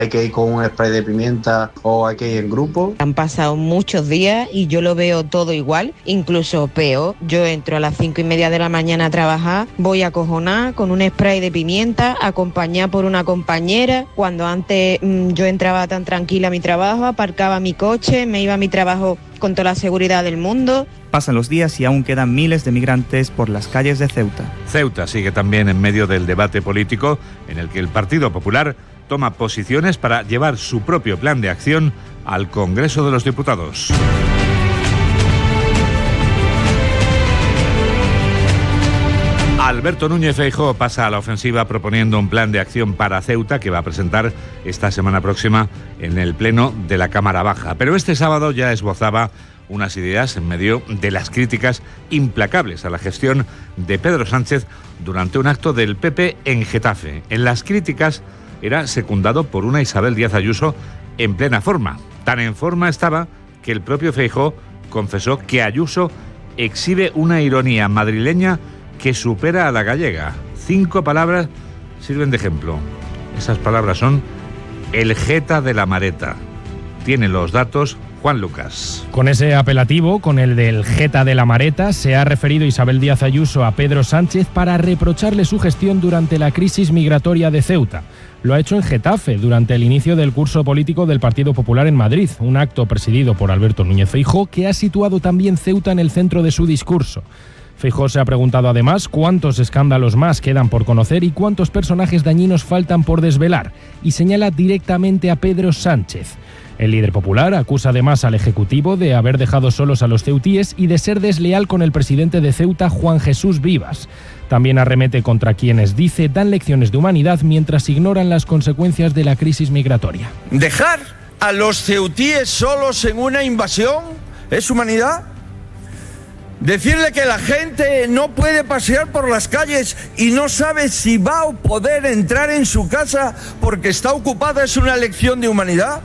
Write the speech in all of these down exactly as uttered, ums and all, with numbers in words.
hay que ir con un spray de pimienta o hay que ir en grupo. Han pasado muchos días y yo lo veo todo igual, incluso peor. Yo entro a las cinco y media de la mañana a trabajar, voy acojonada con un spray de pimienta, acompañada por una compañera. Cuando antes mmm, yo entraba tan tranquila a mi trabajo, aparcaba mi coche, me iba a mi trabajo con toda la seguridad del mundo. Pasan los días y aún quedan miles de migrantes por las calles de Ceuta. Ceuta sigue también en medio del debate político en el que el Partido Popular toma posiciones para llevar su propio plan de acción al Congreso de los Diputados. Alberto Núñez Feijóo pasa a la ofensiva proponiendo un plan de acción para Ceuta que va a presentar esta semana próxima en el Pleno de la Cámara Baja. Pero este sábado ya esbozaba unas ideas en medio de las críticas implacables a la gestión de Pedro Sánchez durante un acto del P P en Getafe. En las críticas era secundado por una Isabel Díaz Ayuso en plena forma. Tan en forma estaba que el propio Feijóo confesó que Ayuso exhibe una ironía madrileña que supera a la gallega. Cinco palabras sirven de ejemplo. Esas palabras son el jeta de la mareta. Tiene los datos Juan Lucas. Con ese apelativo, con el del jeta de la mareta, se ha referido Isabel Díaz Ayuso a Pedro Sánchez para reprocharle su gestión durante la crisis migratoria de Ceuta. Lo ha hecho en Getafe, durante el inicio del curso político del Partido Popular en Madrid, un acto presidido por Alberto Núñez Feijóo, que ha situado también Ceuta en el centro de su discurso. Feijóo se ha preguntado además cuántos escándalos más quedan por conocer y cuántos personajes dañinos faltan por desvelar, y señala directamente a Pedro Sánchez. El líder popular acusa además al Ejecutivo de haber dejado solos a los ceutíes y de ser desleal con el presidente de Ceuta, Juan Jesús Vivas. También arremete contra quienes, dice, dan lecciones de humanidad mientras ignoran las consecuencias de la crisis migratoria. ¿Dejar a los ceutíes solos en una invasión es humanidad? Decirle que la gente no puede pasear por las calles y no sabe si va a poder entrar en su casa porque está ocupada es una lección de humanidad.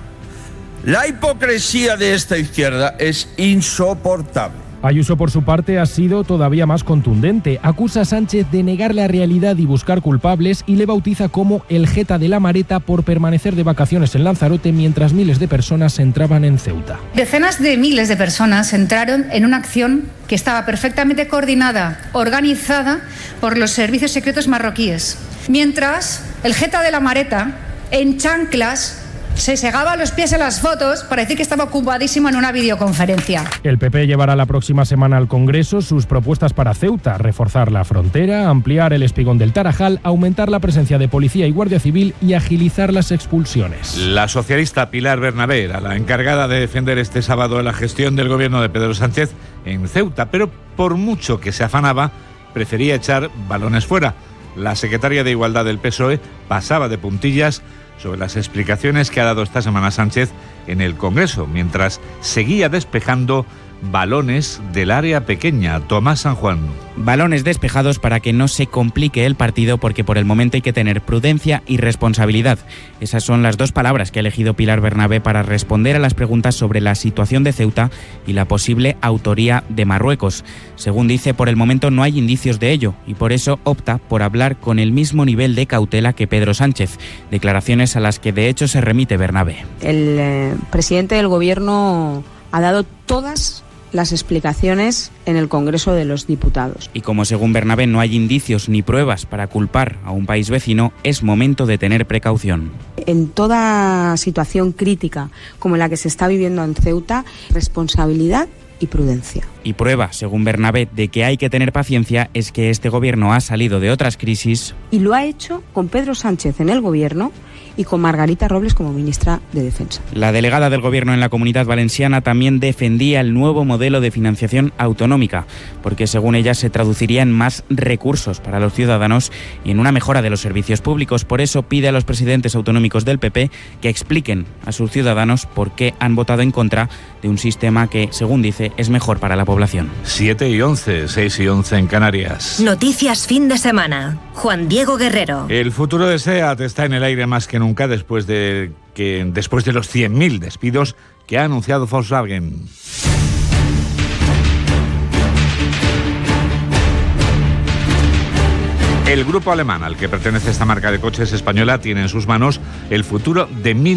La hipocresía de esta izquierda es insoportable. Ayuso, por su parte, ha sido todavía más contundente. Acusa a Sánchez de negar la realidad y buscar culpables y le bautiza como el jeta de la mareta por permanecer de vacaciones en Lanzarote mientras miles de personas entraban en Ceuta. Decenas de miles de personas entraron en una acción que estaba perfectamente coordinada, organizada por los servicios secretos marroquíes. Mientras el jeta de la mareta, en chanclas, se segaba los pies en las fotos para decir que estaba ocupadísimo en una videoconferencia. El P P llevará la próxima semana al Congreso sus propuestas para Ceuta: reforzar la frontera, ampliar el espigón del Tarajal, aumentar la presencia de policía y guardia civil y agilizar las expulsiones. La socialista Pilar Bernabé era la encargada de defender este sábado la gestión del gobierno de Pedro Sánchez en Ceuta, pero por mucho que se afanaba, prefería echar balones fuera. La secretaria de Igualdad del P S O E pasaba de puntillas sobre las explicaciones que ha dado esta semana Sánchez en el Congreso, mientras seguía despejando balones del área pequeña. Tomás San Juan. Balones despejados para que no se complique el partido, porque por el momento hay que tener prudencia y responsabilidad. Esas son las dos palabras que ha elegido Pilar Bernabé para responder a las preguntas sobre la situación de Ceuta y la posible autoría de Marruecos. Según dice, por el momento no hay indicios de ello y por eso opta por hablar con el mismo nivel de cautela que Pedro Sánchez, declaraciones a las que de hecho se remite Bernabé. El eh, presidente del Gobierno ha dado todas las explicaciones en el Congreso de los Diputados. Y como según Bernabé no hay indicios ni pruebas para culpar a un país vecino, es momento de tener precaución. En toda situación crítica como la que se está viviendo en Ceuta, responsabilidad y prudencia. Y prueba, según Bernabé, de que hay que tener paciencia es que este gobierno ha salido de otras crisis. Y lo ha hecho con Pedro Sánchez en el gobierno y con Margarita Robles como ministra de Defensa. La delegada del Gobierno en la Comunidad Valenciana también defendía el nuevo modelo de financiación autonómica, porque según ella se traduciría en más recursos para los ciudadanos y en una mejora de los servicios públicos. Por eso pide a los presidentes autonómicos del P P que expliquen a sus ciudadanos por qué han votado en contra de un sistema que, según dice, es mejor para la población. siete y once, seis y once en Canarias. Noticias fin de semana. Juan Diego Guerrero. El futuro de SEAT está en el aire más que nunca después de que después de los cien mil despidos que ha anunciado Volkswagen. El grupo alemán al que pertenece esta marca de coches española tiene en sus manos el futuro de mil